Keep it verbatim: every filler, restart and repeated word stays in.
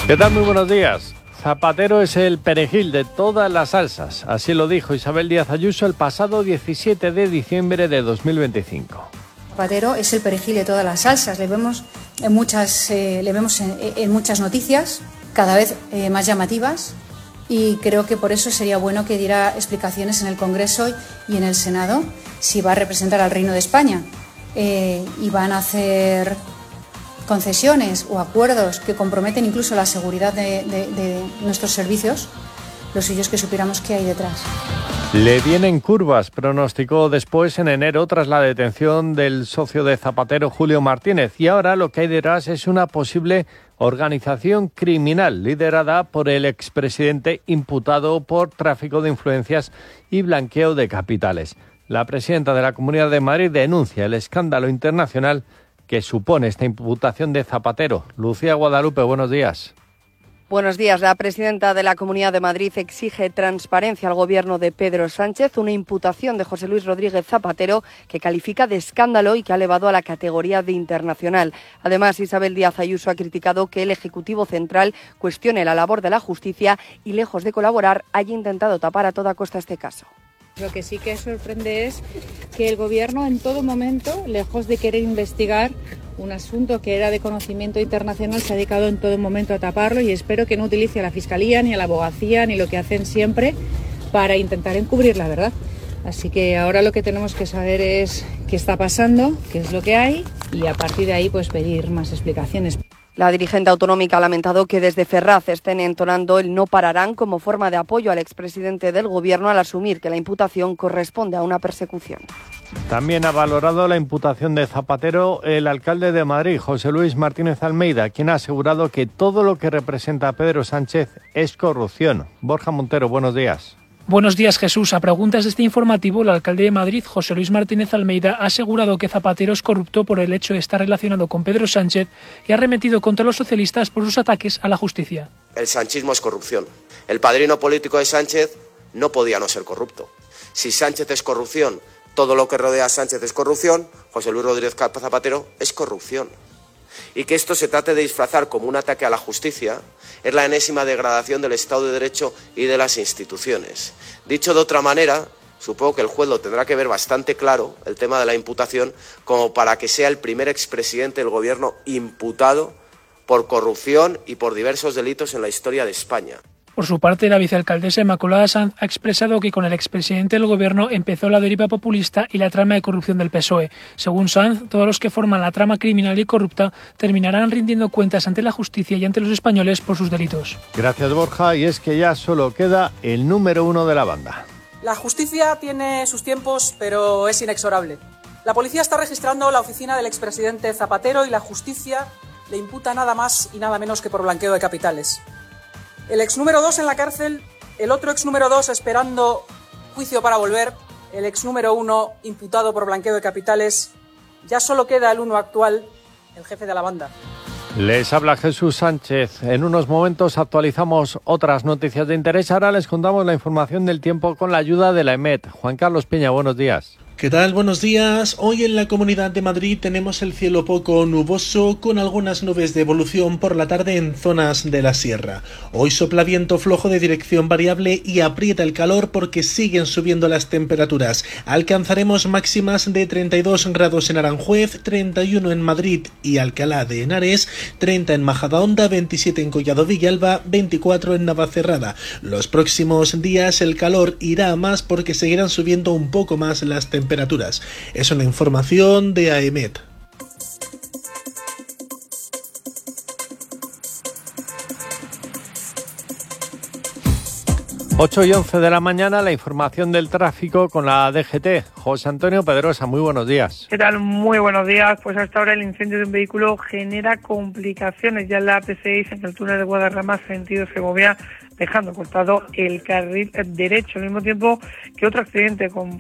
¿Qué tal? Muy buenos días. Zapatero es el perejil de todas las salsas. Así lo dijo Isabel Díaz Ayuso el pasado diecisiete de diciembre de dos mil veinticinco. Zapatero es el perejil de todas las salsas. Le vemos en muchas, eh, le vemos en, en muchas noticias, cada vez eh, más llamativas, y creo que por eso sería bueno que diera explicaciones en el Congreso y en el Senado si va a representar al Reino de España eh, y van a hacer concesiones o acuerdos que comprometen incluso la seguridad de, de, de nuestros servicios. Lo suyo es que supiéramos qué hay detrás. Le vienen curvas, pronosticó después en enero tras la detención del socio de Zapatero, Julio Martínez. Y ahora lo que hay detrás es una posible organización criminal liderada por el expresidente imputado por tráfico de influencias y blanqueo de capitales. La presidenta de la Comunidad de Madrid denuncia el escándalo internacional que supone esta imputación de Zapatero. Lucía Guadalupe, buenos días. Buenos días. La presidenta de la Comunidad de Madrid exige transparencia al gobierno de Pedro Sánchez, una imputación de José Luis Rodríguez Zapatero que califica de escándalo y que ha elevado a la categoría de internacional. Además, Isabel Díaz Ayuso ha criticado que el Ejecutivo Central cuestione la labor de la justicia y, lejos de colaborar, haya intentado tapar a toda costa este caso. Lo que sí que sorprende es que el Gobierno en todo momento, lejos de querer investigar un asunto que era de conocimiento internacional, se ha dedicado en todo momento a taparlo, y espero que no utilice a la Fiscalía ni a la Abogacía ni lo que hacen siempre para intentar encubrir la verdad. Así que ahora lo que tenemos que saber es qué está pasando, qué es lo que hay, y a partir de ahí pues pedir más explicaciones. La dirigente autonómica ha lamentado que desde Ferraz estén entonando el no pararán como forma de apoyo al expresidente del Gobierno al asumir que la imputación corresponde a una persecución. También ha valorado la imputación de Zapatero el alcalde de Madrid, José Luis Martínez Almeida, quien ha asegurado que todo lo que representa a Pedro Sánchez es corrupción. Borja Montero, buenos días. Buenos días, Jesús. A preguntas de este informativo, el alcalde de Madrid, José Luis Martínez Almeida, ha asegurado que Zapatero es corrupto por el hecho de estar relacionado con Pedro Sánchez y ha arremetido contra los socialistas por sus ataques a la justicia. El sanchismo es corrupción. El padrino político de Sánchez no podía no ser corrupto. Si Sánchez es corrupción, todo lo que rodea a Sánchez es corrupción, José Luis Rodríguez Zapatero es corrupción. Y que esto se trate de disfrazar como un ataque a la justicia es la enésima degradación del Estado de Derecho y de las instituciones. Dicho de otra manera, supongo que el juez lo tendrá que ver bastante claro, el tema de la imputación, como para que sea el primer expresidente del Gobierno imputado por corrupción y por diversos delitos en la historia de España. Por su parte, la vicealcaldesa Inmaculada Sanz ha expresado que con el expresidente del Gobierno empezó la deriva populista y la trama de corrupción del P S O E. Según Sanz, todos los que forman la trama criminal y corrupta terminarán rindiendo cuentas ante la justicia y ante los españoles por sus delitos. Gracias, Borja. Y es que ya solo queda el número uno de la banda. La justicia tiene sus tiempos, pero es inexorable. La policía está registrando la oficina del expresidente Zapatero y la justicia le imputa nada más y nada menos que por blanqueo de capitales. El ex número dos en la cárcel, el otro ex número dos esperando juicio para volver, el ex número uno imputado por blanqueo de capitales. Ya solo queda el uno actual, el jefe de la banda. Les habla Jesús Sánchez. En unos momentos actualizamos otras noticias de interés. Ahora les contamos la información del tiempo con la ayuda de la E M E T. Juan Carlos Peña, buenos días. ¿Qué tal? Buenos días. Hoy en la Comunidad de Madrid tenemos el cielo poco nuboso con algunas nubes de evolución por la tarde en zonas de la sierra. Hoy sopla viento flojo de dirección variable y aprieta el calor porque siguen subiendo las temperaturas. Alcanzaremos máximas de treinta y dos grados en Aranjuez, treinta y uno en Madrid y Alcalá de Henares, treinta en Majadahonda, veintisiete en Collado Villalba, veinticuatro en Navacerrada. Los próximos días el calor irá a más porque seguirán subiendo un poco más las temperaturas. temperaturas. Es una información de A E M E T. ocho y once de la mañana, la información del tráfico con la D G T. José Antonio Pedrosa, muy buenos días. ¿Qué tal? Muy buenos días. Pues hasta ahora el incendio de un vehículo genera complicaciones ya en la A P seis en el túnel de Guadarrama, sentido Segovia, dejando cortado el carril derecho, al mismo tiempo que otro accidente con